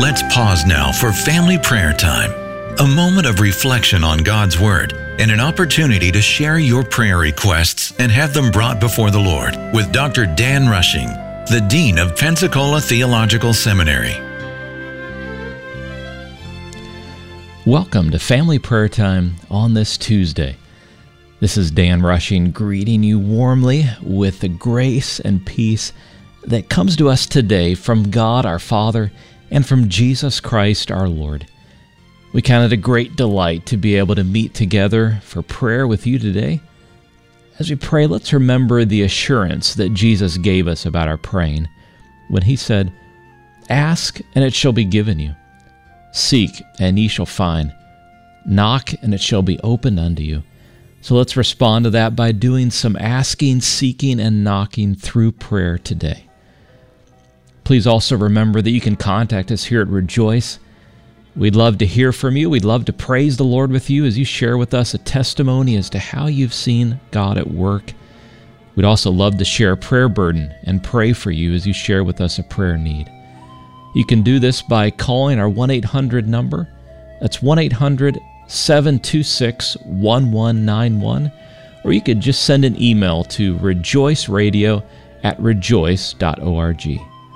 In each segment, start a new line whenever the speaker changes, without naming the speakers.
Let's pause now for family prayer time. A moment of reflection on God's Word and an opportunity to share your prayer requests and have them brought before the Lord with Dr. Dan Rushing, the Dean of Pensacola Theological Seminary.
Welcome to Family Prayer Time on this Tuesday. This is Dan Rushing greeting you warmly with the grace and peace that comes to us today from God our Father and from Jesus Christ our Lord. We count it a great delight to be able to meet together for prayer with you today. As we pray, let's remember the assurance that Jesus gave us about our praying when He said, "Ask, and it shall be given you. Seek, and ye shall find. Knock, and it shall be opened unto you." So let's respond to that by doing some asking, seeking, and knocking through prayer today. Please also remember that you can contact us here at Rejoice. We'd love to hear from you. We'd love to praise the Lord with you as you share with us a testimony as to how you've seen God at work. We'd also love to share a prayer burden and pray for you as you share with us a prayer need. You can do this by calling our 1-800 number. That's 1-800-726-1191. Or you could just send an email to rejoiceradio@rejoice.org.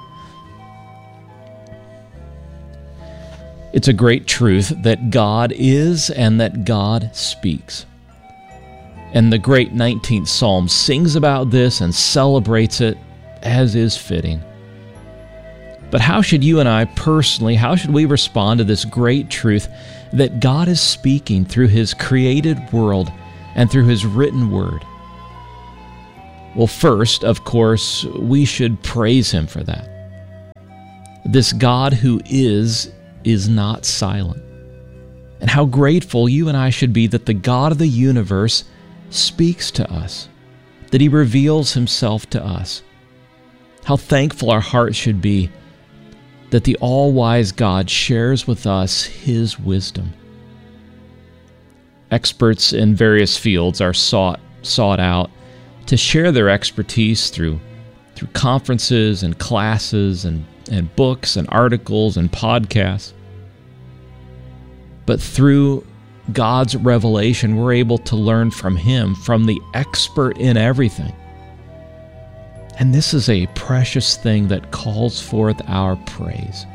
It's a great truth that God is and that God speaks. And the great 19th Psalm sings about this and celebrates it as is fitting. But how should you and I personally, how should we respond to this great truth that God is speaking through His created world and through His written word? Well, first, of course, we should praise Him for that. This God who is not silent. And how grateful you and I should be that the God of the universe speaks to us, that He reveals Himself to us. How thankful our hearts should be that the all-wise God shares with us His wisdom. Experts in various fields are sought out to share their expertise through conferences and classes and books and articles and podcasts. But through God's revelation, we're able to learn from Him, from the expert in everything. And this is a precious thing that calls forth our praise.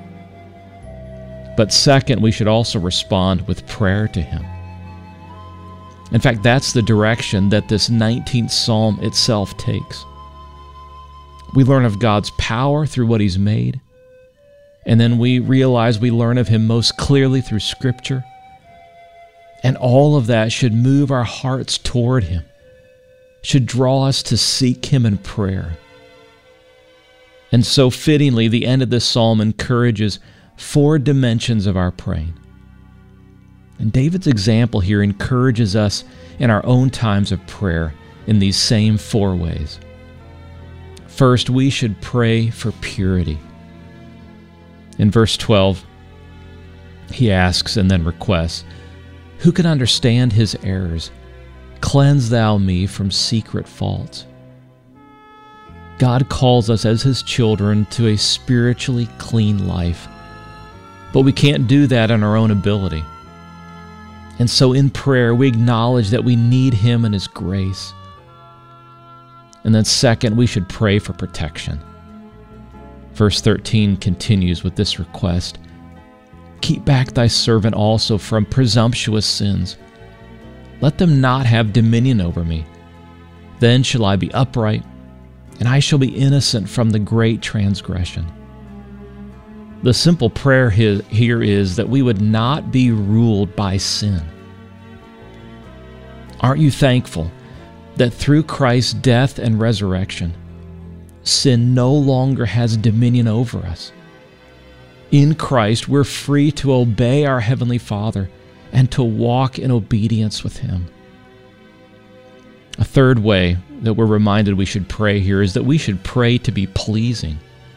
But second, we should also respond with prayer to Him. In fact, that's the direction that this 19th Psalm itself takes. We learn of God's power through what He's made, and then we realize we learn of Him most clearly through Scripture. And all of that should move our hearts toward Him, should draw us to seek Him in prayer. And so fittingly, the end of this psalm encourages 4 dimensions of our praying. And David's example here encourages us in our own times of prayer in these same 4 ways. First, we should pray for purity. In verse 12, he asks and then requests, "Who can understand his errors? Cleanse thou me from secret faults." God calls us as His children to a spiritually clean life, but we can't do that on our own ability. And so in prayer, we acknowledge that we need Him and His grace. And then second, we should pray for protection. Verse 13 continues with this request, "Keep back thy servant also from presumptuous sins. Let them not have dominion over me. Then shall I be upright, and I shall be innocent from the great transgression." The simple prayer here is that we would not be ruled by sin. Aren't you thankful that through Christ's death and resurrection, sin no longer has dominion over us? In Christ, we're free to obey our Heavenly Father and to walk in obedience with Him. A third way that we're reminded we should pray here is that we should pray to be pleasing.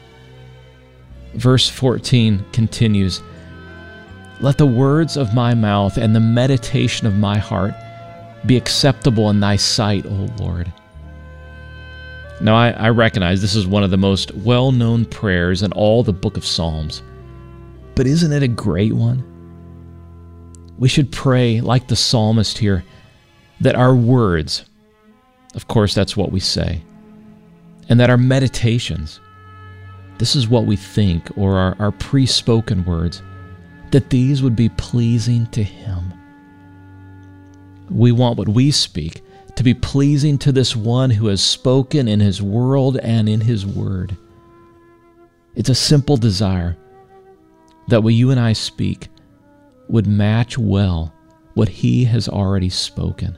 Verse 14 continues, "Let the words of my mouth and the meditation of my heart be acceptable in thy sight, O Lord." Now, I recognize this is one of the most well-known prayers in all the book of Psalms. But isn't it a great one? We should pray like the psalmist here, that our words, of course that's what we say, and that our meditations, this is what we think, or our pre-spoken words, that these would be pleasing to Him. We want what we speak to be pleasing to this one who has spoken in His world and in His word. It's a simple desire that what you and I speak would match well what He has already spoken.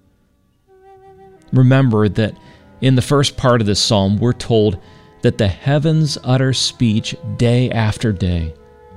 Remember that in the first part of this psalm, we're told that the heavens utter speech day after day.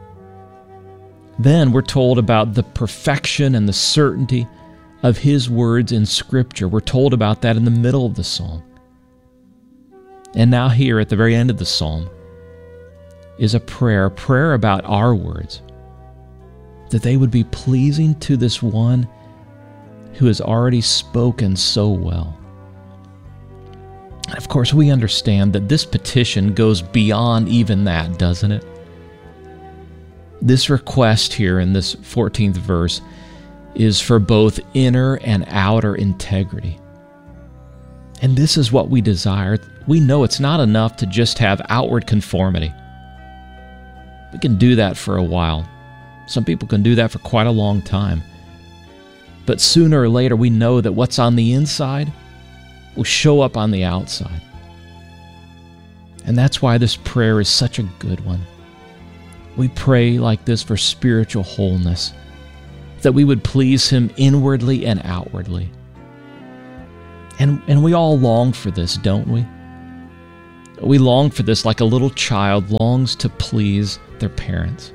Then we're told about the perfection and the certainty of His words in Scripture. We're told about that in the middle of the psalm. And now here at the very end of the psalm is a prayer about our words, that they would be pleasing to this one who has already spoken so well. And of course, we understand that this petition goes beyond even that, doesn't it? This request here in this 14th verse is for both inner and outer integrity. And this is what we desire. We know it's not enough to just have outward conformity. We can do that for a while. Some people can do that for quite a long time. But sooner or later, we know that what's on the inside will show up on the outside. And that's why this prayer is such a good one. We pray like this for spiritual wholeness, that we would please Him inwardly and outwardly. And we all long for this, don't we? We long for this like a little child longs to please their parents.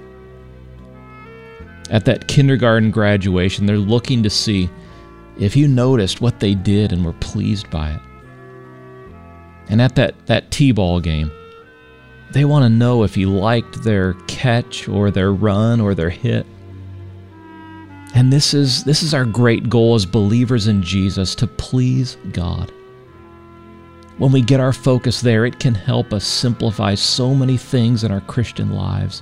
At that kindergarten graduation, they're looking to see if you noticed what they did and were pleased by it. And at that t-ball game, they want to know if you liked their catch or their run or their hit. And this is our great goal as believers in Jesus, to please God. When we get our focus there, it can help us simplify so many things in our Christian lives.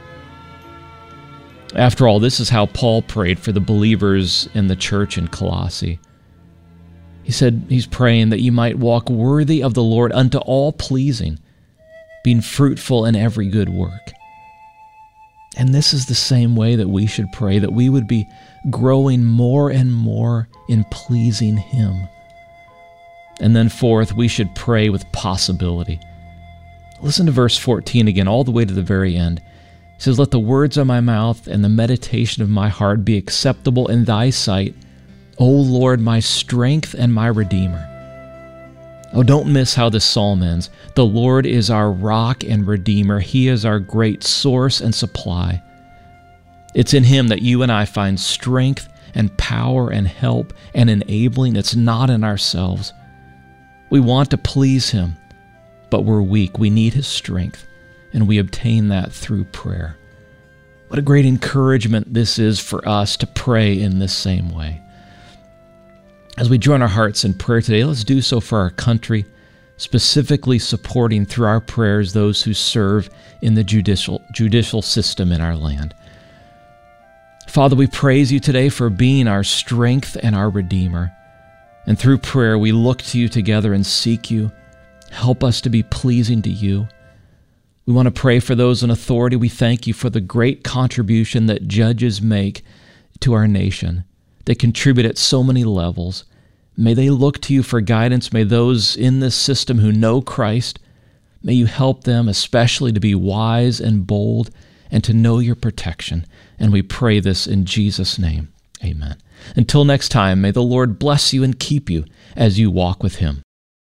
After all, this is how Paul prayed for the believers in the church in Colossae. He said he's praying that you might walk worthy of the Lord unto all pleasing, being fruitful in every good work. And this is the same way that we should pray, that we would be growing more and more in pleasing Him. And then fourth, we should pray with possibility. Listen to verse 14 again, all the way to the very end. It says, "Let the words of my mouth and the meditation of my heart be acceptable in Thy sight, O Lord, my strength and my Redeemer." Oh, don't miss how this psalm ends. The Lord is our rock and Redeemer. He is our great source and supply. It's in Him that you and I find strength and power and help and enabling. It's not in ourselves. We want to please Him, but we're weak. We need His strength, and we obtain that through prayer. What a great encouragement this is for us to pray in this same way. As we join our hearts in prayer today, let's do so for our country, specifically supporting through our prayers those who serve in the judicial system in our land. Father, we praise You today for being our strength and our Redeemer. And through prayer, we look to You together and seek You. Help us to be pleasing to You. We want to pray for those in authority. We thank You for the great contribution that judges make to our nation. They contribute at so many levels. May they look to You for guidance. May those in this system who know Christ, may You help them especially to be wise and bold and to know Your protection. And we pray this in Jesus' name. Amen. Until next time, may the Lord bless you and keep you as you walk with Him.